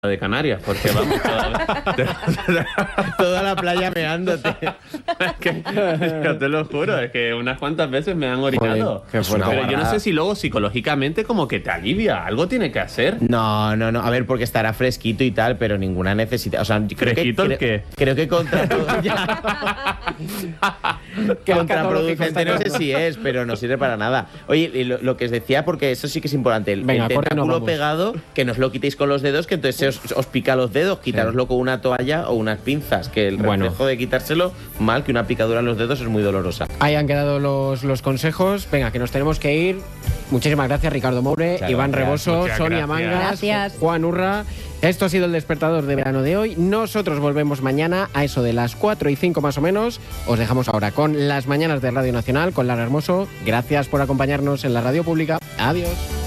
de Canarias, porque vamos, toda la playa meándote. es que, yo te lo juro, es que unas cuantas veces me han orinado. Qué fuerte. Pero yo no sé si luego psicológicamente como que te alivia, algo tiene que hacer. No. A ver, porque estará fresquito y tal, pero ninguna necesidad. O sea, ¿Fresquito el qué? Creo que contraproducente no sé si es, pero no sirve para nada. Oye, y lo que os decía, porque eso sí que es importante. El tentáculo pegado, que no os lo quitéis con los dedos, que entonces os pica los dedos. Quitároslo con una toalla o unas pinzas, que el reflejo de quitárselo, mal, que una picadura en los dedos es muy dolorosa. Ahí han quedado los consejos. Venga, que nos tenemos que ir. Muchísimas gracias, Ricardo Moure, Iván Reboso, Sonia Mangas, Juan Urra. Esto ha sido el despertador de verano de hoy. Nosotros volvemos mañana a eso de las 4:05 más o menos. Os dejamos ahora con las mañanas de Radio Nacional, con Lara Hermoso. Gracias por acompañarnos en la radio pública. Adiós.